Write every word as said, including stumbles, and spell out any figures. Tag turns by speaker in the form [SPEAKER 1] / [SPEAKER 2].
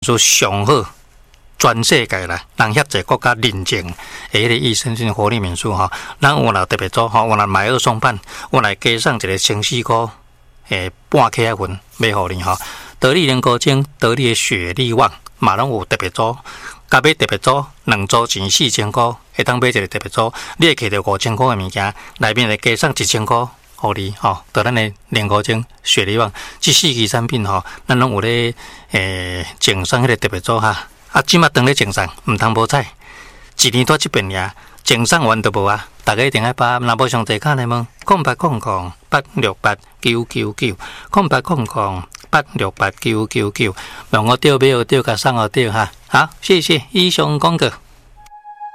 [SPEAKER 1] 说上好，全世界啦，人遐济国家认证诶，迄个益生菌活力敏素吼，咱有若特别做吼，有若买二送半，我来加上一个清洗膏诶，半克仔粉买互你吼。得力人高精，得力的雪力旺，嘛拢有特别做。甲买特别组，两组钱四千块，会当买一个特别组，你会摕到五千块的物件，内面会加上一千块，互你吼。到咱的联合精、雪力旺这四支产品吼，咱拢有咧诶赠送迄个特别组哈。啊，即马当咧赠送，毋通无彩，一年多一遍尔，赠送完都无啊。大家一定要把若无上侪卡来问，空八空空八六八九九九，空八空空。八六八九九九，让我钓买我钓甲送我钓哈，好，谢谢以上广告。